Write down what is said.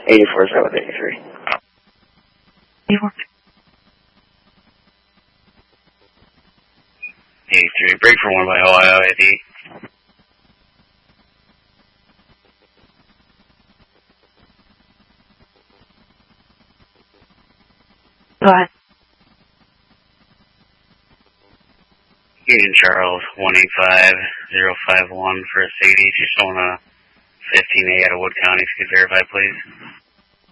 84 South 83. 83, break for 1 by Ohio ID. Go ahead. Union Charles, 185051 for a Sadie. She's showing a 15A out of Wood County. If you could verify, please.